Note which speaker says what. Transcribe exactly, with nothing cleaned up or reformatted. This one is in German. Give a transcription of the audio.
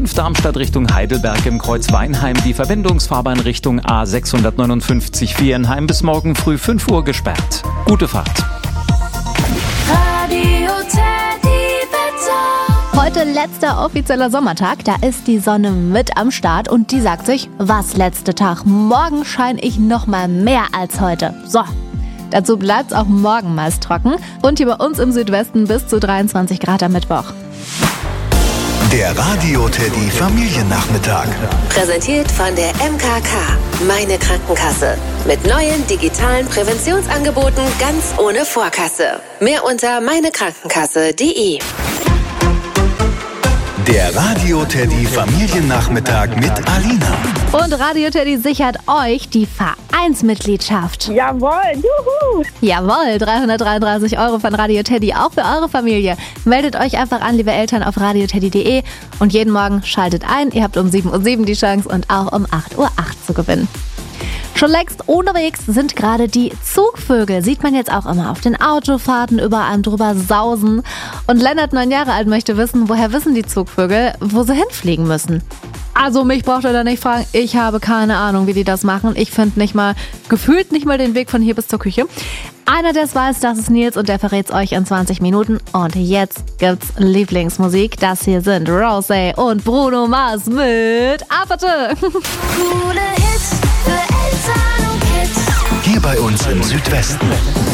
Speaker 1: Darmstadt Richtung Heidelberg im Kreuz Weinheim die Verbindungsfahrbahn Richtung A sechshundertneunundfünfzig Viernheim bis morgen früh fünf Uhr gesperrt. Gute Fahrt.
Speaker 2: Radio Teddy Wetter.
Speaker 3: Heute letzter offizieller Sommertag, da ist die Sonne mit am Start und die sagt sich, was letzte Tag, morgen scheine ich noch mal mehr als heute. So, dazu bleibt es auch morgen meist trocken und hier bei uns im Südwesten bis zu dreiundzwanzig Grad am Mittwoch.
Speaker 4: Der Radio Teddy Familiennachmittag.
Speaker 5: Präsentiert von der M K K, meine Krankenkasse. Mit neuen digitalen Präventionsangeboten ganz ohne Vorkasse. Mehr unter meinekrankenkasse punkt de.
Speaker 4: Der Radio Teddy Familiennachmittag mit Alina.
Speaker 3: Und Radio Teddy sichert euch die Vereinsmitgliedschaft.
Speaker 6: Jawohl, juhu!
Speaker 3: Jawohl, dreihundertdreiunddreißig Euro von Radio Teddy, auch für eure Familie. Meldet euch einfach an, liebe Eltern, auf radio teddy punkt de und jeden Morgen schaltet ein. Ihr habt um sieben Uhr sieben die Chance und auch um acht Uhr acht zu gewinnen. Schon längst unterwegs sind gerade die Zugvögel. Sieht man jetzt auch immer auf den Autofahrten, über einem drüber sausen. Und Lennart, neun Jahre alt, möchte wissen, woher wissen die Zugvögel, wo sie hinfliegen müssen. Also mich braucht er da nicht fragen, ich habe keine Ahnung, wie die das machen. Ich finde nicht mal, gefühlt nicht mal den Weg von hier bis zur Küche. Einer, der es weiß, das ist Nils und der verrät es euch in zwanzig Minuten. Und jetzt gibt's Lieblingsmusik. Das hier sind Rosé und Bruno Mars mit Apate.
Speaker 2: Coole Hits für Eltern und Kids.
Speaker 4: Hier bei uns im Südwesten.